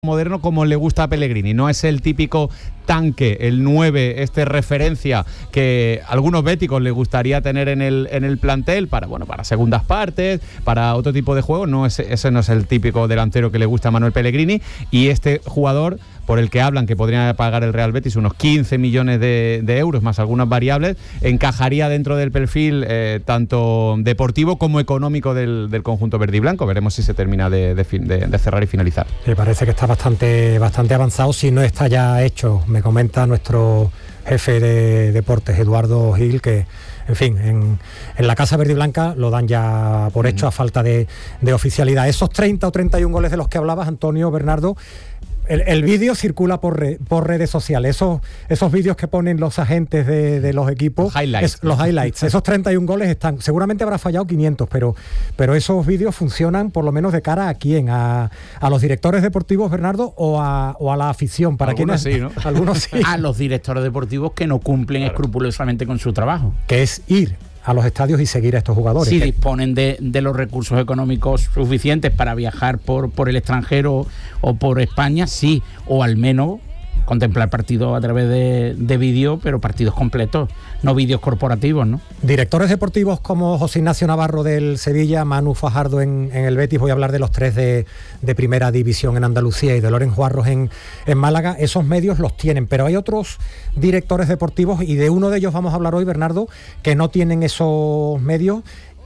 moderno como le gusta a Pellegrini. No es el típico tanque, el 9, referencia que a algunos béticos les gustaría tener en el plantel para segundas partes, para otro tipo de juego. Ese no es el típico delantero que le gusta a Manuel Pellegrini, y este jugador por el que hablan que podría pagar el Real Betis unos 15 millones de euros más algunas variables, encajaría dentro del perfil tanto deportivo como económico del conjunto verde y blanco. Veremos si se termina de cerrar y finalizar. Sí, parece que está bastante avanzado, si no está ya hecho. Me comenta nuestro jefe de deportes, Eduardo Gil, que en fin, en la Casa Verde y Blanca lo dan ya por hecho a falta de oficialidad. Esos 30 o 31 goles de los que hablabas, Antonio, Bernardo, el vídeo circula por redes sociales. Esos vídeos que ponen los agentes de los equipos, los highlights. Esos 31 goles están, seguramente habrá fallado 500, pero esos vídeos funcionan por lo menos de cara a quién, a los directores deportivos, Bernardo, o a la afición. Para algunos quienes, sí, ¿no? Algunos sí. A los directores deportivos que no cumplen escrupulosamente con su trabajo. Que es ir a los estadios y seguir a estos jugadores. Si disponen de los recursos económicos suficientes para viajar por el extranjero o por España, sí, o al menos contemplar partidos a través de vídeo, pero partidos completos, no vídeos corporativos, ¿no? Directores deportivos como José Ignacio Navarro del Sevilla, Manu Fajardo en el Betis, voy a hablar de los 3 de primera división en Andalucía, y de Loren Juarros en Málaga. Esos medios los tienen, pero hay otros directores deportivos, y de uno de ellos vamos a hablar hoy, Bernardo, que no tienen esos medios.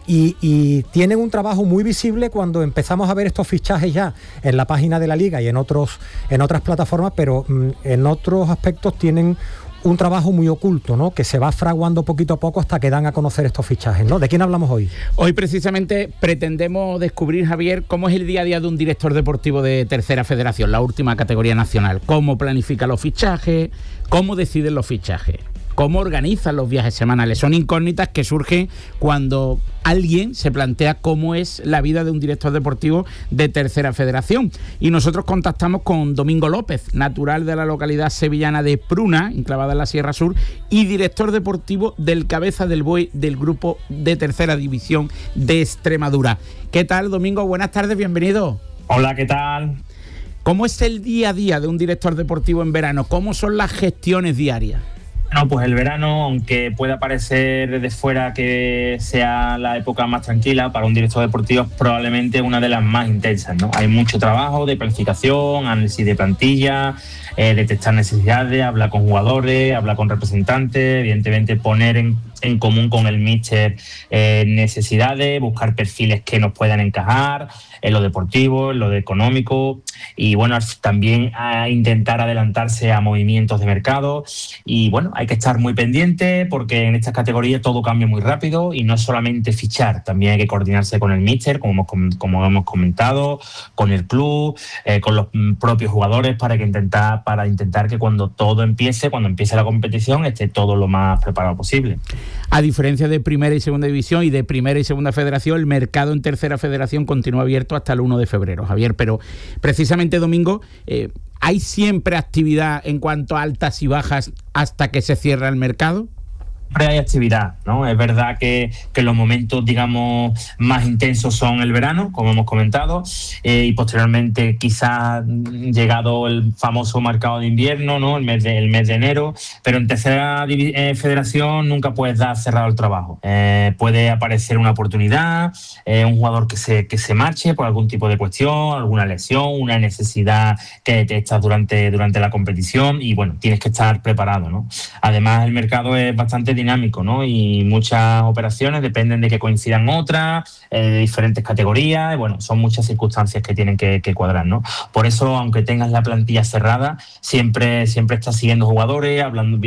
Y tienen un trabajo muy visible cuando empezamos a ver estos fichajes ya en la página de la Liga y en otras plataformas, pero en otros aspectos tienen un trabajo muy oculto, ¿no? Que se va fraguando poquito a poco hasta que dan a conocer estos fichajes, ¿no? ¿De quién hablamos hoy? Hoy precisamente pretendemos descubrir, Javier, cómo es el día a día de un director deportivo de Tercera Federación, la última categoría nacional. Cómo planifica los fichajes, cómo deciden los fichajes, cómo organizan los viajes semanales. Son incógnitas que surgen cuando alguien se plantea cómo es la vida de un director deportivo de Tercera Federación. Y nosotros contactamos con Domingo López, natural de la localidad sevillana de Pruna, enclavada en la Sierra Sur, y director deportivo del Cabeza del Buey del grupo de Tercera División de Extremadura. ¿Qué tal, Domingo? Buenas tardes, bienvenido. Hola, ¿qué tal? ¿Cómo es el día a día de un director deportivo en verano? ¿Cómo son las gestiones diarias? No, pues el verano, aunque pueda parecer desde fuera que sea la época más tranquila, para un director deportivo es probablemente una de las más intensas, ¿no? Hay mucho trabajo de planificación, análisis de plantilla, detectar necesidades, hablar con jugadores, hablar con representantes, evidentemente poner en común con el míster necesidades, buscar perfiles que nos puedan encajar en lo deportivo, en lo económico, y bueno, también a intentar adelantarse a movimientos de mercado. Y bueno, hay que estar muy pendiente porque en estas categorías todo cambia muy rápido, y no es solamente fichar, también hay que coordinarse con el míster, como hemos comentado, con el club, con los propios jugadores para intentar que cuando empiece la competición esté todo lo más preparado posible. A diferencia de Primera y Segunda División y de Primera y Segunda Federación, el mercado en Tercera Federación continúa abierto hasta el 1 de febrero, Javier, pero precisamente, Domingo, ¿hay siempre actividad en cuanto a altas y bajas hasta que se cierra el mercado? Siempre hay actividad, ¿no? Es verdad que los momentos, digamos, más intensos son el verano, como hemos comentado, y posteriormente quizás llegado el famoso mercado de invierno, ¿no? El mes de enero, pero en Tercera Federación nunca puedes dar cerrado el trabajo. Puede aparecer una oportunidad, un jugador que se marche por algún tipo de cuestión, alguna lesión, una necesidad que detectas durante la competición, y bueno, tienes que estar preparado, ¿no? Además, el mercado es bastante dinámico, ¿no? Y muchas operaciones dependen de que coincidan otras, de diferentes categorías, y bueno, son muchas circunstancias que tienen que cuadrar, ¿no? Por eso, aunque tengas la plantilla cerrada, siempre estás siguiendo jugadores, hablando,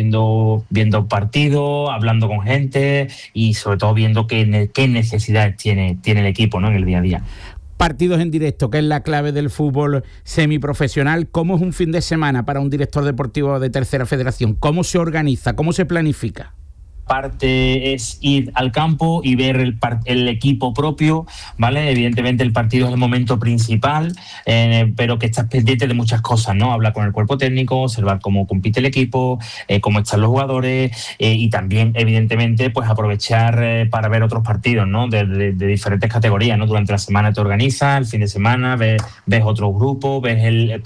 viendo partidos, hablando con gente, y sobre todo viendo qué necesidades tiene el equipo, ¿no? En el día a día. Partidos en directo, que es la clave del fútbol semiprofesional. ¿Cómo es un fin de semana para un director deportivo de Tercera Federación? ¿Cómo se organiza? ¿Cómo se planifica? parte es ir al campo y ver el equipo propio, ¿vale? Evidentemente el partido es el momento principal, pero que estás pendiente de muchas cosas, ¿no? Hablar con el cuerpo técnico, observar cómo compite el equipo, cómo están los jugadores, y también, evidentemente, pues aprovechar para ver otros partidos, ¿no? De diferentes categorías, ¿no? Durante la semana te organizas, el fin de semana ves otros grupos, ves el